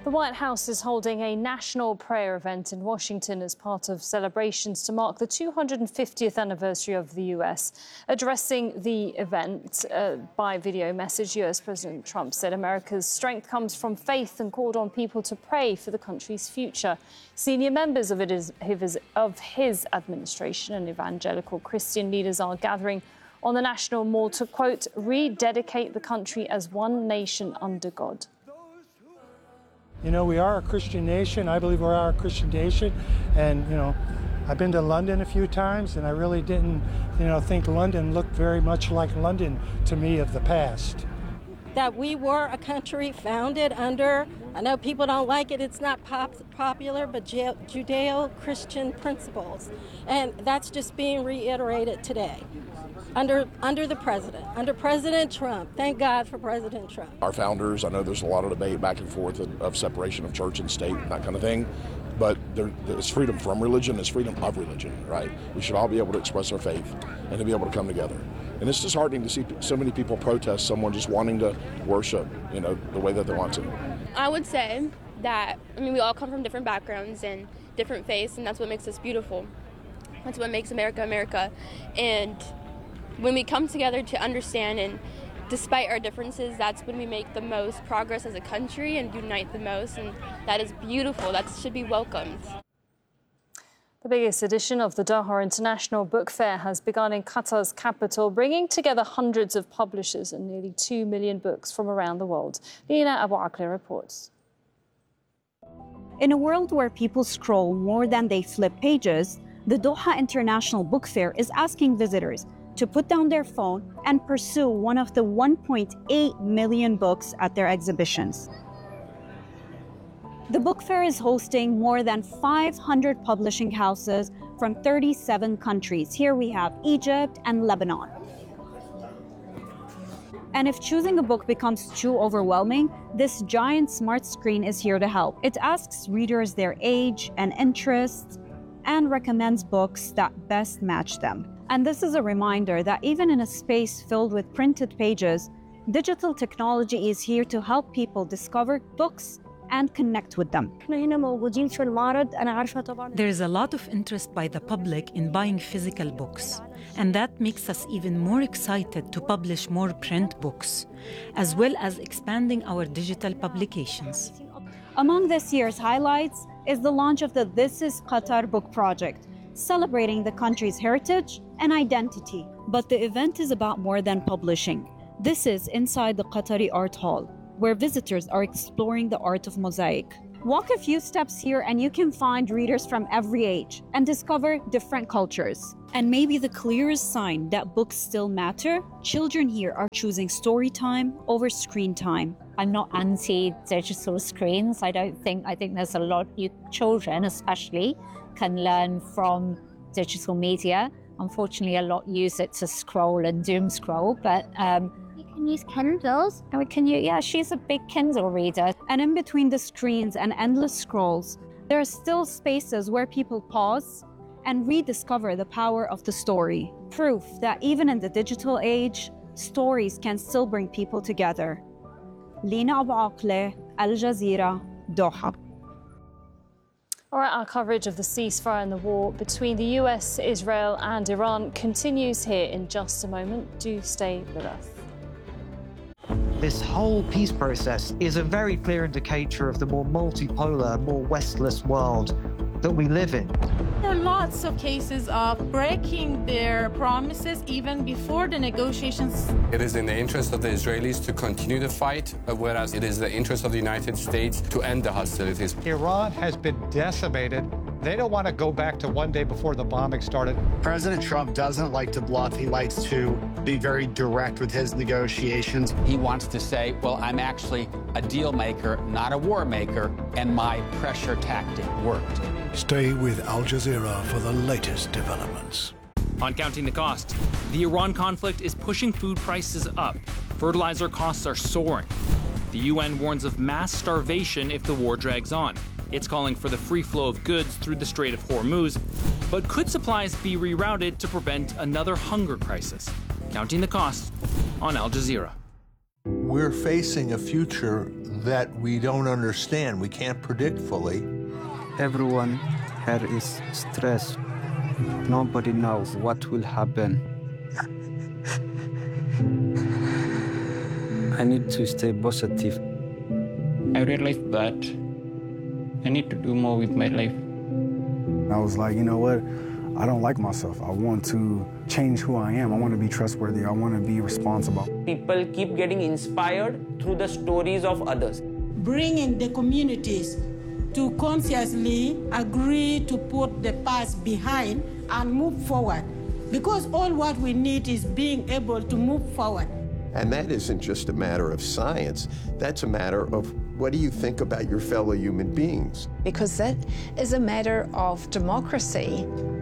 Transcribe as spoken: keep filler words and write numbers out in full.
The White House is holding a national prayer event in Washington as part of celebrations to mark the two hundred fiftieth anniversary of the U S. Addressing the event uh, by video message, U S President Trump said America's strength comes from faith and called on people to pray for the country's future. Senior members of, it is, his, of his administration and evangelical Christian leaders are gathering on the National Mall to, quote, rededicate the country as one nation under God. You know, we are a Christian nation. I believe we are a Christian nation. And, you know, I've been to London a few times, and I really didn't, you know, think London looked very much like London to me of the past. That we were a country founded under, I know people don't like it, it's not pop, popular, but Judeo-Christian principles. And that's just being reiterated today. Under under the president, under President Trump. Thank God for President Trump. Our founders, I know there's a lot of debate back and forth of, of separation of church and state and that kind of thing, but there, there's freedom from religion, there's freedom of religion, right? We should all be able to express our faith and to be able to come together. And it's disheartening to see so many people protest someone just wanting to worship, you know, the way that they want to. I would say that, I mean, we all come from different backgrounds and different faiths, and that's what makes us beautiful. That's what makes America, America. And when we come together to understand, and despite our differences, that's when we make the most progress as a country and unite the most, and that is beautiful. That should be welcomed. The biggest edition of the Doha International Book Fair has begun in Qatar's capital, bringing together hundreds of publishers and nearly two million books from around the world. Lina Abu Akleh reports. In a world where people scroll more than they flip pages, the Doha International Book Fair is asking visitors to put down their phone and pursue one of the one point eight million books at their exhibitions. The book fair is hosting more than five hundred publishing houses from thirty-seven countries. Here we have Egypt and Lebanon. And if choosing a book becomes too overwhelming, this giant smart screen is here to help. It asks readers their age and interests and recommends books that best match them. And this is a reminder that even in a space filled with printed pages, digital technology is here to help people discover books and connect with them. There is a lot of interest by the public in buying physical books, and that makes us even more excited to publish more print books, as well as expanding our digital publications. Among this year's highlights is the launch of the This Is Qatar book project, celebrating the country's heritage and identity. But the event is about more than publishing. This is inside the Qatari Art Hall, where visitors are exploring the art of mosaic. Walk a few steps here and you can find readers from every age and discover different cultures. And maybe the clearest sign that books still matter, children here are choosing story time over screen time. I'm not anti-digital screens. I don't think, I think there's a lot, you children especially, can learn from digital media. Unfortunately, a lot use it to scroll and doom scroll, but um, you can use Kindles. And we can use, yeah, she's a big Kindle reader. And in between the screens and endless scrolls, there are still spaces where people pause and rediscover the power of the story. Proof that even in the digital age, stories can still bring people together. Lina Abu Akleh, Al Jazeera, Doha. All right, our coverage of the ceasefire and the war between the U S, Israel and Iran continues here in just a moment. Do stay with us. This whole peace process is a very clear indicator of the more multipolar, more Westless world that we live in. There are lots of cases of breaking their promises even before the negotiations. It is in the interest of the Israelis to continue the fight, whereas it is the interest of the United States to end the hostilities. Iran has been decimated. They don't want to go back to one day before the bombing started. President Trump doesn't like to bluff. He likes to be very direct with his negotiations. He wants to say, well, I'm actually a deal maker, not a war maker, and my pressure tactic worked. Stay with Al Jazeera for the latest developments. On Counting the Cost, the Iran conflict is pushing food prices up. Fertilizer costs are soaring. The U N warns of mass starvation if the war drags on. It's calling for the free flow of goods through the Strait of Hormuz. But could supplies be rerouted to prevent another hunger crisis? Counting the Cost on Al Jazeera. We're facing a future that we don't understand, we can't predict fully. Everyone here is stressed. Nobody knows what will happen. I need to stay positive. I realized that I need to do more with my life. I was like, you know what? I don't like myself. I want to change who I am. I want to be trustworthy. I want to be responsible. People keep getting inspired through the stories of others. Bringing the communities to consciously agree to put the past behind and move forward. Because all what we need is being able to move forward. And that isn't just a matter of science, that's a matter of what do you think about your fellow human beings? Because that is a matter of democracy.